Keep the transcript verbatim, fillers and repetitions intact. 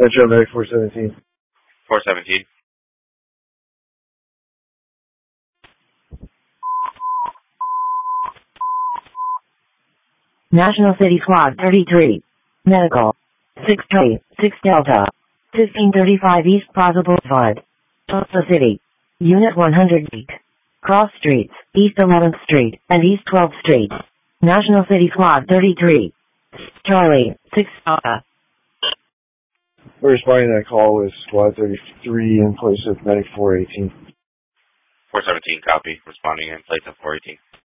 Metro Medic four seventeen. four seventeen. National City Squad thirty-three. Medical. six three, six Delta. fifteen thirty-five East Plaza Boulevard. Tulsa City. Unit one hundred eight. Cross Streets, East eleventh Street, and East twelfth Street. National City Squad thirty-three. Charlie, six Delta. We're responding to that call with Squad thirty-three in place of Medic four eighteen. four seventeen, copy. Responding in place of four eighteen.